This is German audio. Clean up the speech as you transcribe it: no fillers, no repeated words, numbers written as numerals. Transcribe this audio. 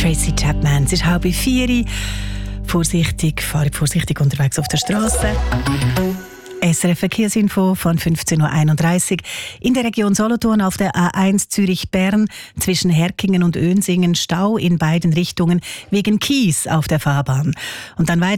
Tracy Chapman. Es ist 3:30. Fahrt vorsichtig unterwegs auf der Straße. SRF Verkehrsinfo von 15.31 Uhr. In der Region Solothurn auf der A1 Zürich-Bern zwischen Herkingen und Önsingen Stau in beiden Richtungen wegen Kies auf der Fahrbahn. Und dann weiter